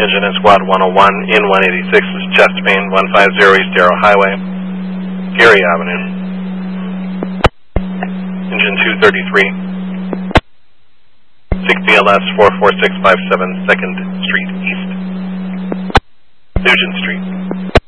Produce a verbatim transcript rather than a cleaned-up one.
Engine in squad one oh one, in one eighty-six is chest main, one fifty East Darrow Highway, Geary Avenue. Engine two thirty-three, six B L S four four six five seven, second Street East, Nugent Street.